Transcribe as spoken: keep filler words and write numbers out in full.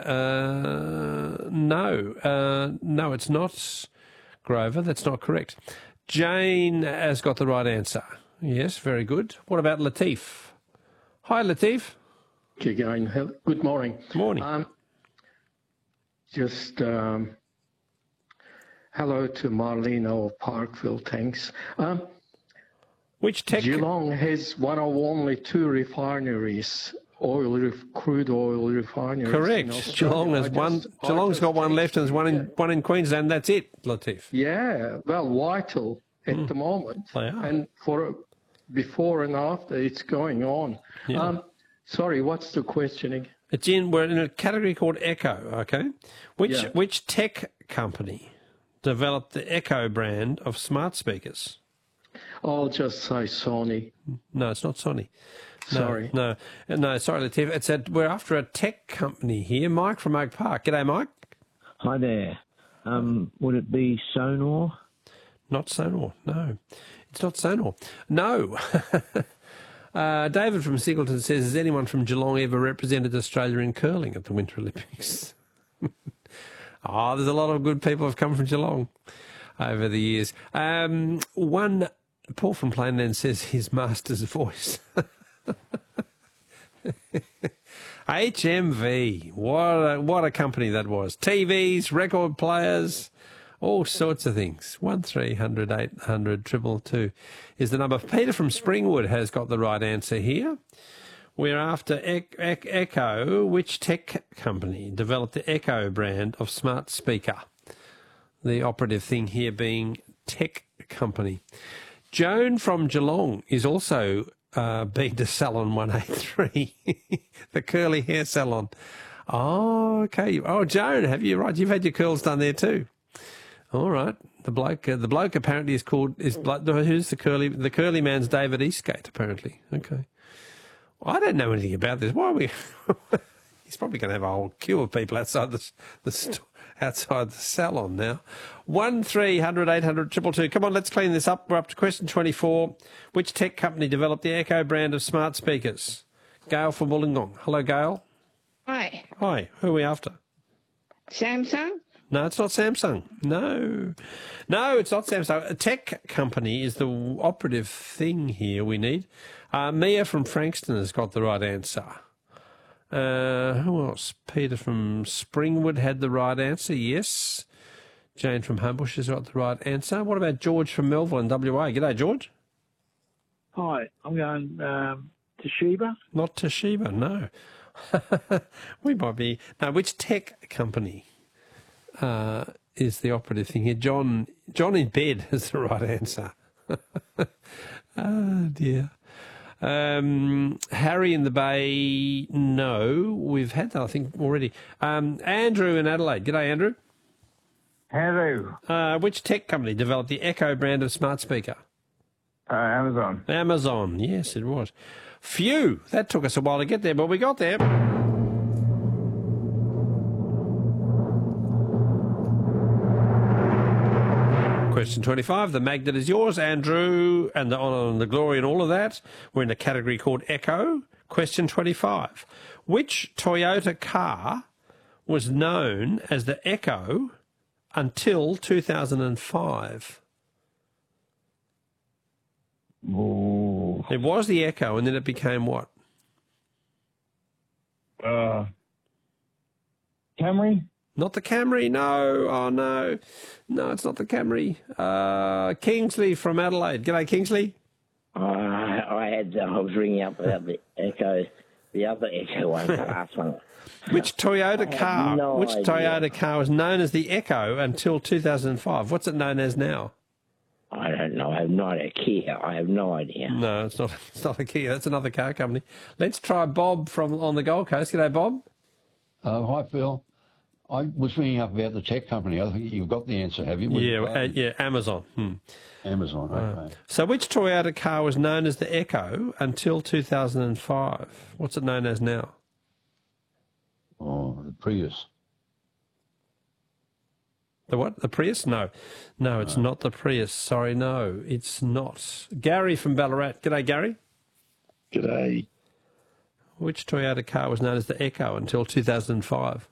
Uh, no, uh, no, it's not Grover. That's not correct. Jane has got the right answer. Yes, very good. What about Latif? Hi, Latif. Again, good morning. Morning. Um, just um, hello to Marlene of Parkville, thanks. Um, Which tech? Geelong has one of only two refineries, oil, ref, crude oil refineries. Correct. Geelong has one. Geelong's got one left, and there's one in yeah. one in Queensland. That's it, Latif. Yeah, well, vital at mm. the moment, they are. And for before and after, it's going on. Yeah. Um, sorry, what's the questioning? It's in. We're in a category called Echo. Okay, which yeah. which tech company developed the Echo brand of smart speakers? I'll just say Sony. No, it's not Sony. No, sorry. No, no, sorry, Latif. It's a, we're after a tech company here. Mike from Oak Park. G'day, Mike. Hi there. Um, would it be Sonor? Not Sonor. No, it's not Sonor. No. uh, David from Singleton says, has anyone from Geelong ever represented Australia in curling at the Winter Olympics? Oh, there's a lot of good people who have come from Geelong over the years. Um, one, Paul from Plainland says his master's voice. H M V, what a, what a company that was. T Vs, record players, all sorts of things. one three hundred eight hundred two two two is the number. Peter from Springwood has got the right answer here. We're after e- e- Echo. Which tech company developed the Echo brand of smart speaker? The operative thing here being tech company. Joan from Geelong is also uh, been to Salon one eighty-three, the curly hair salon. Oh, okay. Oh, Joan, have you, right, you've had your curls done there too. All right. The bloke, uh, the bloke apparently is called, is who's the curly, the curly man's David Eastgate, apparently. Okay. I don't know anything about this. Why are we? He's probably going to have a whole queue of people outside the the store, outside the salon now. One three hundred eight hundred triple two. Come on, let's clean this up. We're up to question twenty-four. Which tech company developed the Echo brand of smart speakers? Gail from Wollongong. Hello, Gail. Hi. Hi. Who are we after? Samsung. No, it's not Samsung. No. No, it's not Samsung. A tech company is the operative thing here we need. Uh, Mia from Frankston has got the right answer. Uh, who else? Peter from Springwood had the right answer, yes. Jane from Humbush has got the right answer. What about George from Melville in W A? G'day, George. Hi, I'm going um, Toshiba. Not Toshiba, no. We might be... No, which tech company uh, is the operative thing here? John, John in bed is the right answer. Oh, dear. Um, Harry in the Bay, no. We've had that, I think, already. Um, Andrew in Adelaide. G'day, Andrew. Hello. Uh, which tech company developed the Echo brand of smart speaker? Uh, Amazon. Amazon, yes, it was. Phew, that took us a while to get there, but we got there. Question twenty-five, the magnet is yours, Andrew, and the honour and the glory and all of that. We're in a category called Echo. Question twenty-five. Which Toyota car was known as the Echo until two thousand five? Ooh. It was the Echo, and then it became what? Uh, Camry? Not the Camry, no. Oh, no. No, it's not the Camry. Uh, Kingsley from Adelaide. G'day, Kingsley. Uh, I had, uh, I was ringing up about the Echo, the other Echo one, the last one. Which Toyota car, no which idea. Toyota car was known as the Echo until two thousand five? What's it known as now? I don't know. I have no idea. Kia. I have no idea. No, it's not. It's not a Kia. That's another car company. Let's try Bob from on the Gold Coast. G'day, Bob. Uh, hi, Phil. I was ringing up about the tech company. I think you've got the answer, have you? Yeah, uh, yeah, Amazon. Hmm. Amazon, okay. Uh, so which Toyota car was known as the Echo until two thousand five? What's it known as now? Oh, the Prius. The what? The Prius? No. No, it's no. not the Prius. Sorry, no, it's not. Gary from Ballarat. G'day, Gary. G'day. Which Toyota car was known as the Echo until two thousand five?